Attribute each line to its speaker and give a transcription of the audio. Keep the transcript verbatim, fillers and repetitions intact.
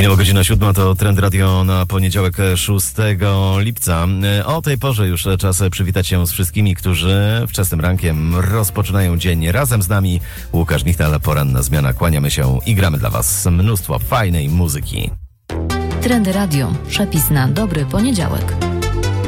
Speaker 1: Minęła godzina siódma, to Trend Radio na poniedziałek szóstego lipca. O tej porze już czas przywitać się z wszystkimi, którzy wczesnym rankiem rozpoczynają dzień razem z nami. Łukasz Michtal, poranna zmiana. Kłaniamy się i gramy dla Was mnóstwo fajnej muzyki.
Speaker 2: Trend Radio. Przepis na dobry poniedziałek.